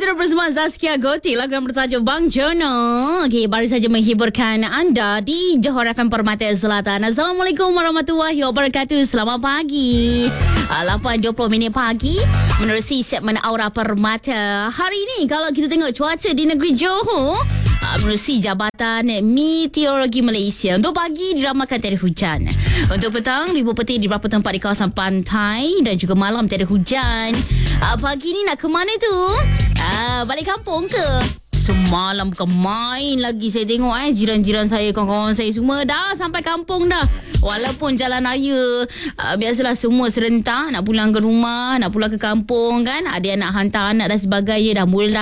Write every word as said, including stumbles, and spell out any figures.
Sudah bersama Zaskia Gotik, lagu yang bertajuk Bang Jono. Okay, baru saja menghiburkan anda di Johor F M Permata Selatan. Assalamualaikum warahmatullahi wabarakatuh. Selamat pagi. lapan dua puluh minit pagi menerusi segmen Aura Permata. Hari ini kalau kita tengok cuaca di negeri Johor, menerusi Jabatan Meteorologi Malaysia, untuk pagi diramakan tiada hujan. Untuk petang, ribuan petir di beberapa tempat di kawasan pantai dan juga malam tiada hujan. Pagi ni nak ke mana tu? Ah, balik kampung ke? Semalam bukan main lagi. Saya tengok eh jiran-jiran saya, kawan-kawan saya semua dah sampai kampung dah. Walaupun jalan raya uh, biasalah semua serentak nak pulang ke rumah, nak pulang ke kampung kan. Ada yang nak hantar anak dan sebagainya, dah mula dah